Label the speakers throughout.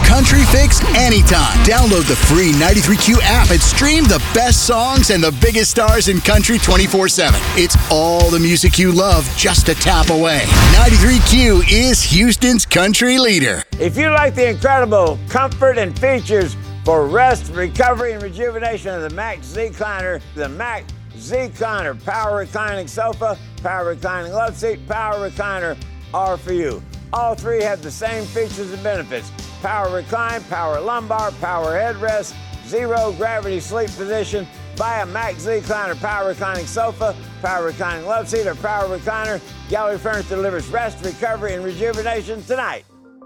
Speaker 1: country fix anytime. Download the free 93Q app and stream the best songs and the biggest stars in country 24/7. It's all the music you love just a tap away. 93Q is Houston's country leader.
Speaker 2: If you like the incredible comfort and features for rest, recovery, and rejuvenation of the Max Z-Cliner, the Max Z-Cliner Power Reclining Sofa, Power Reclining Love Seat, Power Recliner are for you. All three have the same features and benefits. Power Recline, Power Lumbar, Power Headrest, Zero Gravity Sleep Position. Buy a Max Z-Cliner Power Reclining Sofa, Power Reclining Love Seat, or Power Recliner. Gallery Furniture delivers rest, recovery, and rejuvenation tonight.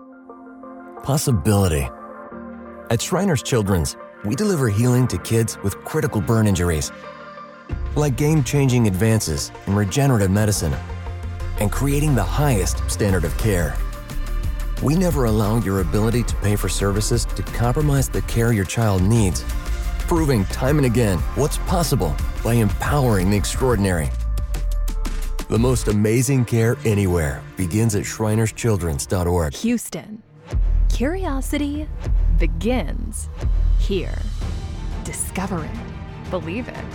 Speaker 3: Possibility. At Shriners Children's, we deliver healing to kids with critical burn injuries, like game-changing advances in regenerative medicine and creating the highest standard of care. We never allow your ability to pay for services to compromise the care your child needs, proving time and again what's possible by empowering the extraordinary. The most amazing care anywhere begins at shrinerschildrens.org.
Speaker 4: Houston. Curiosity begins here. Discover it. Believe it.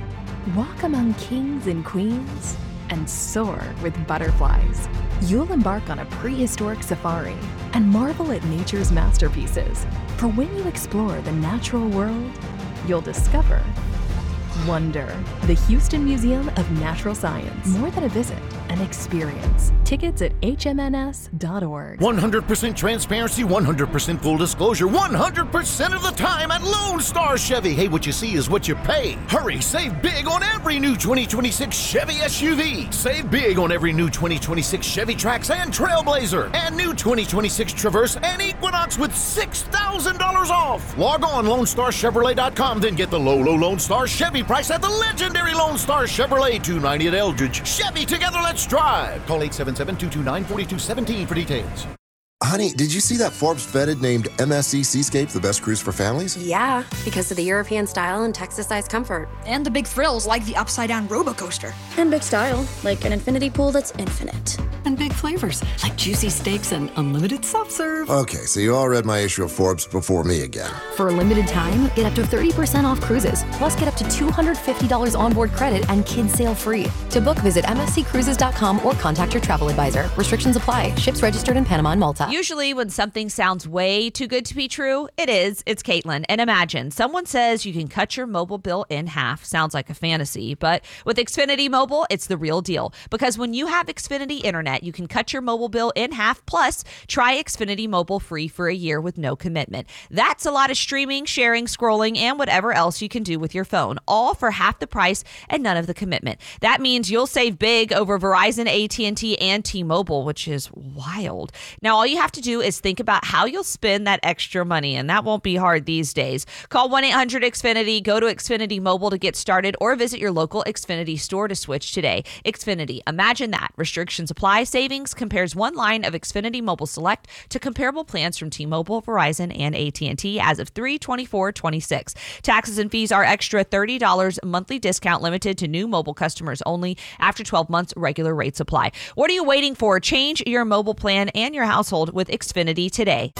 Speaker 4: Walk among kings and queens and soar with butterflies. You'll embark on a prehistoric safari and marvel at nature's masterpieces. For when you explore the natural world, you'll discover wonder. The Houston Museum of Natural Science. More than a visit, an experience. Tickets at hmns.org.
Speaker 5: 100% transparency, 100% full disclosure, 100% of the time at Lone Star Chevy. Hey, what you see is what you pay. Hurry, save big on every new 2026 Chevy SUV. Save big on every new 2026 Chevy Trax and Trailblazer. And new 2026 Traverse and Equinox with $6,000 off. Log on LoneStarChevrolet.com, then get the low Lone Star Chevy price at the legendary Lone Star Chevrolet, 290 at Eldridge. Chevy, together, let's drive. Call 877-229-4217 for details.
Speaker 6: Honey, did you see that Forbes vetted named MSC Seascape the best cruise for families?
Speaker 7: Yeah, because of the European style and Texas-sized comfort.
Speaker 8: And the big thrills like the upside-down roller coaster.
Speaker 9: And big style, like an infinity pool that's infinite.
Speaker 10: And big flavors, like juicy steaks and unlimited soft serve.
Speaker 6: Okay, so you all read my issue of Forbes before me again.
Speaker 11: For a limited time, get up to 30% off cruises. Plus, get up to $250 onboard credit and kids sail free. To book, visit msccruises.com or contact your travel advisor. Restrictions apply. Ships registered in Panama and Malta.
Speaker 12: Usually when something sounds way too good to be true, it is. It's Caitlin. And imagine someone says you can cut your mobile bill in half. Sounds like a fantasy, but with Xfinity Mobile, it's the real deal. Because when you have Xfinity Internet, you can cut your mobile bill in half. Plus, try Xfinity Mobile free for a year with no commitment. That's a lot of streaming, sharing, scrolling, and whatever else you can do with your phone, all for half the price and none of the commitment. That means you'll save big over Verizon, AT&T, and T-Mobile, which is wild. Now, all you have to do is think about how you'll spend that extra money, and that won't be hard these days. Call 1-800-XFINITY, go to Xfinity Mobile to get started, or visit your local Xfinity store to switch today. Xfinity, imagine that. Restrictions apply. Savings compares one line of Xfinity Mobile Select to comparable plans from T-Mobile, Verizon, and AT&T as of 3/24/26. Taxes and fees are extra $30 monthly discount limited to new mobile customers only. After 12 months, regular rates apply. What are you waiting for? Change your mobile plan and your household with Xfinity today.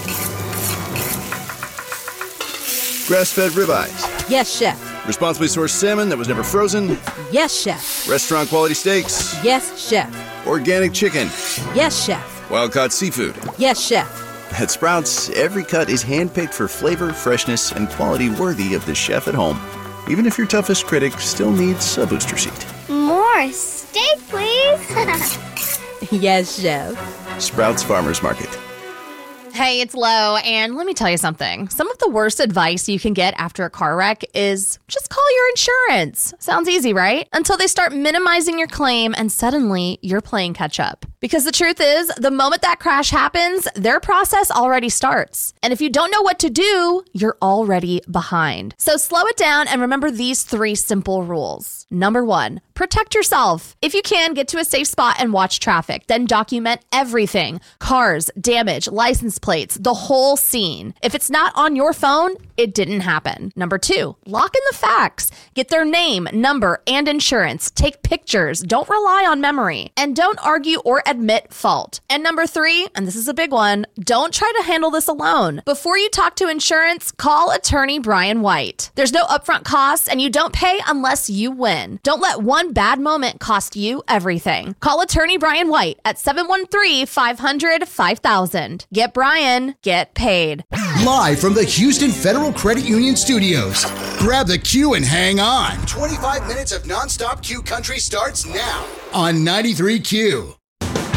Speaker 13: Grass-fed ribeyes.
Speaker 14: Yes, chef.
Speaker 13: Responsibly sourced salmon that was never frozen.
Speaker 14: Yes, chef.
Speaker 13: Restaurant quality steaks.
Speaker 14: Yes, chef.
Speaker 13: Organic chicken.
Speaker 14: Yes, chef.
Speaker 13: Wild-caught seafood.
Speaker 14: Yes, chef.
Speaker 15: At Sprouts, every cut is handpicked for flavor, freshness, and quality worthy of the chef at home. Even if your toughest critic still needs a booster seat.
Speaker 16: More steak, please.
Speaker 14: Yes, chef.
Speaker 15: Sprouts Farmers Market.
Speaker 17: Hey, it's Lo, and let me tell you something. Some of the worst advice you can get after a car wreck is just call your insurance. Sounds easy, right? Until they start minimizing your claim and suddenly you're playing catch up. Because the truth is, the moment that crash happens, their process already starts. And if you don't know what to do, you're already behind. So slow it down and remember these 3 simple rules. Number 1, protect yourself. If you can, get to a safe spot and watch traffic. Then document everything. Cars, damage, license plates, the whole scene. If it's not on your phone, it didn't happen. Number 2, lock in the facts. Get their name, number, and insurance. Take pictures. Don't rely on memory. And don't argue or admit fault. And number 3, and this is a big one, don't try to handle this alone. Before you talk to insurance, call attorney Brian White. There's no upfront costs, and you don't pay unless you win. Don't let one bad moment cost you everything. Call attorney Brian White at 713-500-5000. Get Brian, get paid.
Speaker 1: Live from the Houston Federal Credit Union Studios. Grab the Q and hang on. 25 minutes of nonstop Q country starts now on 93Q.